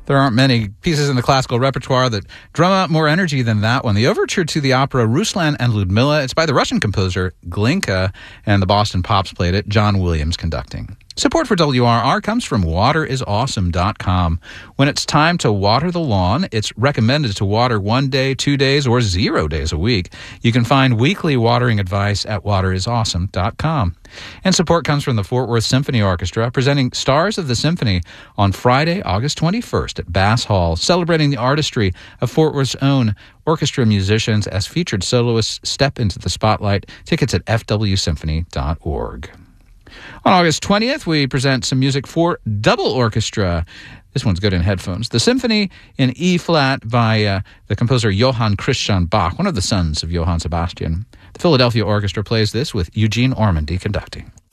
There aren't many pieces in the classical repertoire that drum up more energy than that one. The overture to the opera Ruslan and Ludmilla. It's by the Russian composer Glinka, and the Boston Pops played it. John Williams conducting. Support for WRR comes from waterisawesome.com. When it's time to water the lawn, it's recommended to water 1 day, 2 days, or 0 days a week. You can find weekly watering advice at waterisawesome.com. And support comes from the Fort Worth Symphony Orchestra, presenting Stars of the Symphony on Friday, August 21st at Bass Hall, celebrating the artistry of Fort Worth's own orchestra musicians as featured soloists step into the spotlight. Tickets at fwsymphony.org. On August 20th, we present some music for double orchestra. This one's good in headphones. The Symphony in E-flat by the composer Johann Christian Bach, one of the sons of Johann Sebastian. The Philadelphia Orchestra plays this with Eugene Ormandy conducting.